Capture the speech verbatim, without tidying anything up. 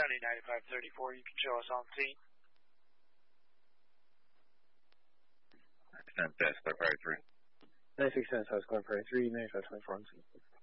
County ninety-five thirty-four, you can show us on scene. Ten South Square Party three. ninety-six ten South Square Party three, ninety-five twenty-four on scene.